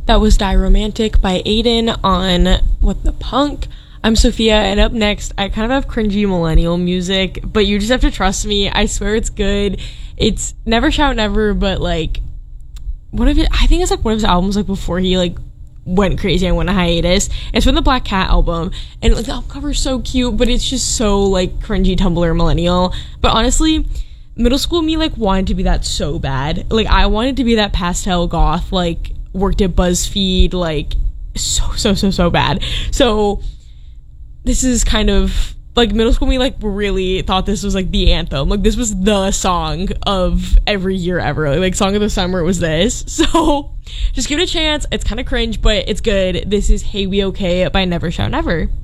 That was Die Romantic by Aiden on What the Punk. I'm Sophia, and up next, I kind of have cringy millennial music, but you just have to trust me. I swear it's good. It's Never Shout Never, but like, I think it's like one of his albums, like before he like went crazy and went on hiatus. It's from the Black Cat album, and like the album cover is so cute, but it's just so like cringy Tumblr millennial. But honestly, middle school me like wanted to be that so bad. Like I wanted to be that pastel goth, like worked at BuzzFeed, like so bad. So this is kind of like middle school me like really thought this was like the anthem. Like this was the song of every year ever. Like song of the summer was this. So just give it a chance. It's kind of cringe, but it's good. This is Hey We Okay by Never Shout Never.